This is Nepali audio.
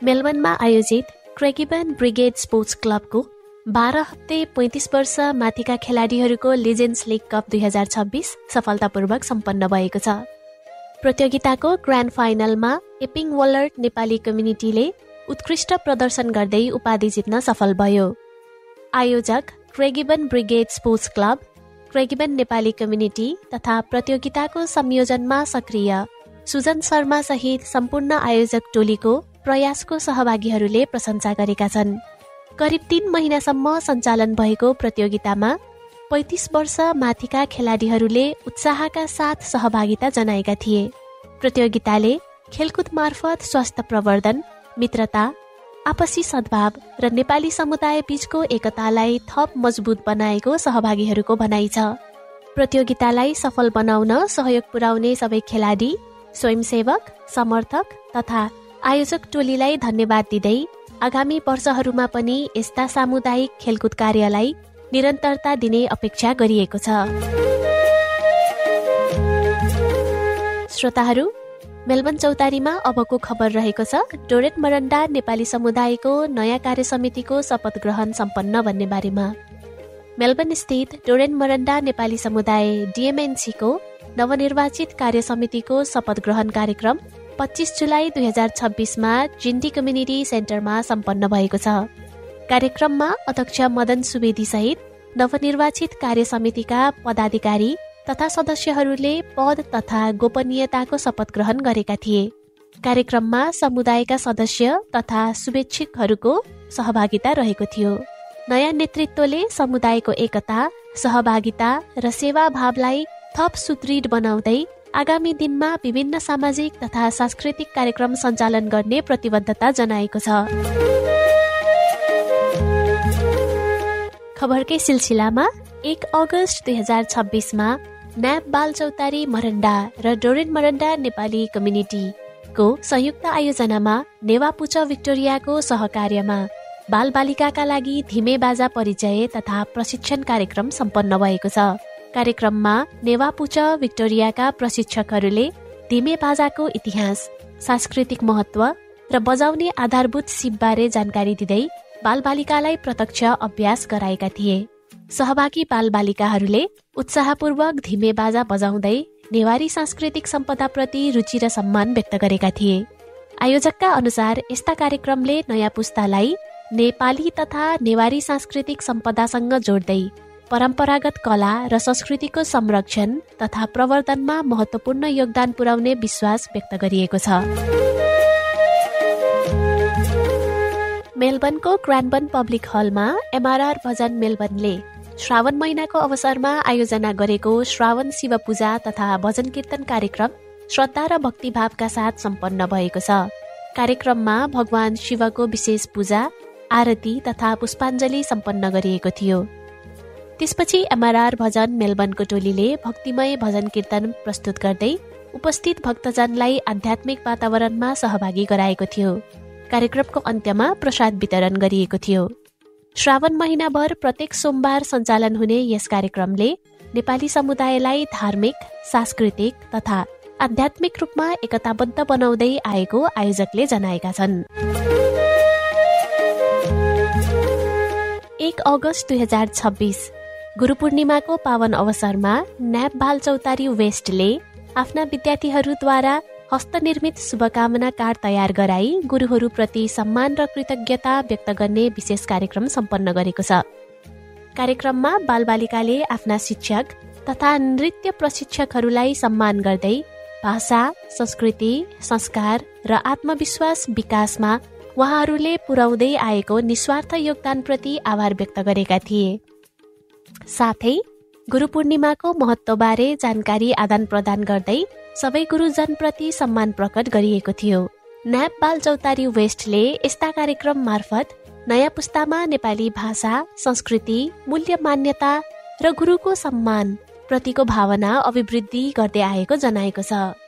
मेलबर्नमा आयोजित क्रेगिबन ब्रिगेड स्पोर्ट्स क्लबको 12 हप्ते 35 वर्ष माथिका खेलाडीहरूको लिजेन्ड्स लिग कप 2026 सफलतापूर्वक सम्पन्न भएको छ। प्रतियोगिताको ग्रान्ड फाइनलमा एपिङ वलर्ड नेपाली कम्युनिटीले उत्कृष्ट प्रदर्शन गर्दै उपाधि जित्न सफल भयो। आयोजक क्रेगिबन brigade sports club, क्रेगिबन Nepali community तथा प्रतियोगिताको संयोजनमा सक्रिय सुजन शर्मा सहित सम्पूर्ण आयोजक टोलीको प्रयासको सहभागीहरूले प्रशंसा गरेका छन्। करिब 3 महिनासम्म सञ्चालन भएको प्रतियोगितामा 35 वर्ष माथिका खेलाडीहरूले उत्साहका साथ सहभागिता जनाएका थिए। प्रतियोगिताले खेलकुद मार्फत स्वास्थ्य प्रवर्धन, मित्रता, आपसी सद्भाव र नेपाली समुदाय बीचको एकतालाई थप मजबुत बनाएको सहभागीहरूको भनाइ छ। प्रतियोगितालाई सफल बनाउन सहयोग पुर्याउने सबै खेलाडी, स्वयंसेवक, समर्थक तथा आयोजक टोलीलाई धन्यवाद दिँदै आगामी वर्षहरूमा पनि यस्ता सामुदायिक खेलकुद कार्यलाई निरन्तरता दिने अपेक्षा गरिएको छ। श्रोताहरू, मेलबर्न चौतारीमा अबको खबर रहेको छ डोरेट मरन्डा नेपाली समुदायको नयाँ कार्य समितिको शपथ ग्रहण सम्पन्न भन्ने बारेमा। मेलबर्न स्थित डोरेट मरन्डा नेपाली समुदाय DMNC को नवनिर्वाचित कार्य समितिको शपथ ग्रहण कार्यक्रम 25 जुलाई 2026 जिन्डी कम्युनिटी सेन्टरमा सम्पन्न भएको छ। कार्यक्रममा अध्यक्ष मदन सुवेदी सहित नवनिर्वाचित कार्य समितिका पदाधिकारी तथा सदस्यहरूले पद तथा गोपनीयताको शपथ ग्रहण गरेका थिए। कार्यक्रममा समुदायका सदस्य तथा शुभेच्छुकहरूको सहभागिता रहेको थियो। नयाँ नेतृत्वले समुदायको एकता, सहभागिता र सेवाभावलाई थप सुदृढ बनाउँदै आगामी दिनमा विभिन्न सामाजिक तथा सांस्कृतिक कार्यक्रम सञ्चालन गर्ने प्रतिबद्धता जनाएको छ। खबरकै सिलसिलामा 1 अगस्त 2026 न्याप बाल चौतारी मरन्डा र डोरेट मरन्डा नेपाली कम्युनिटीको संयुक्त आयोजनामा नेवापुच भिक्टोरियाको सहकार्यमा बालबालिकाका लागि धिमे बाजा परिचय तथा प्रशिक्षण कार्यक्रम सम्पन्न भएको छ। कार्यक्रममा नेवापुच भिक्टोरियाका प्रशिक्षकहरूले धिमे बाजाको इतिहास, सांस्कृतिक महत्व र बजाउने आधारभूत सिपबारे जानकारी दिँदै बालबालिकालाई प्रत्यक्ष अभ्यास गराएका थिए। सहभागी बालबालिकाहरूले उत्साहपूर्वक धिमे बाजा बजाउँदै नेवारी सांस्कृतिक सम्पदाप्रति रुचि र सम्मान व्यक्त गरेका थिए। आयोजकका अनुसार यस्ता कार्यक्रमले नयाँ पुस्तालाई नेपाली तथा नेवारी सांस्कृतिक सम्पदासँग जोड्दै परम्परागत कला र संस्कृतिको संरक्षण तथा प्रवर्धनमा महत्त्वपूर्ण योगदान पुर्याउने विश्वास व्यक्त गरिएको छ। मेलबर्नको क्रानबर्न पब्लिक हलमा MRR भजन मेलबर्नले श्रावण महिनाको अवसरमा आयोजना गरेको श्रावण शिव पूजा तथा भजन कीर्तन कार्यक्रम श्रद्धा र भक्तिभावका साथ सम्पन्न भएको छ। कार्यक्रममा भगवान शिवको विशेष पूजा, आरती तथा पुष्पाञ्जली सम्पन्न गरिएको थियो। त्यसपछि MRR भजन मेलबर्नको टोलीले भक्तिमय भजन कीर्तन प्रस्तुत गर्दै उपस्थित भक्तजनलाई आध्यात्मिक वातावरणमा सहभागी गराएको थियो। कार्यक्रमको अन्त्यमा प्रसाद वितरण गरिएको थियो। श्रावण महिनाभर प्रत्येक सोमबार सञ्चालन हुने यस कार्यक्रमले नेपाली समुदायलाई धार्मिक, सांस्कृतिक तथा आध्यात्मिक रूपमा एकताबद्ध बनाउँदै आएको आयोजकले जनाएका छन्। 1 अगस्त 2026 गुरु पूर्णिमाको पावन अवसरमा न्याप बाल चौतारी वेस्टले आफ्ना विद्यार्थीहरूद्वारा हस्तनिर्मित शुभकामना कार्ड तयार गराई गुरुहरूप्रति सम्मान र कृतज्ञता व्यक्त गर्ने विशेष कार्यक्रम सम्पन्न गरेको छ। कार्यक्रममा बालबालिकाले आफ्ना शिक्षक तथा नृत्य प्रशिक्षकहरूलाई सम्मान गर्दै भाषा, संस्कृति, संस्कार र आत्मविश्वास विकासमा उहाँहरूले पुर्याउँदै आएको निस्वार्थ योगदानप्रति आभार व्यक्त गरेका थिए। साथै गुरु पूर्णिमाको महत्त्वबारे जानकारी आदान प्रदान गर्दै सबै गुरुजनप्रति सम्मान प्रकट गरिएको थियो। न्याप बाल चौतारी वेस्टले यस्ता कार्यक्रम मार्फत नयाँ पुस्तामा नेपाली भाषा, संस्कृति, मूल्य मान्यता र गुरुको सम्मान प्रतिको भावना अभिवृद्धि गर्दै आएको जनाएको छ।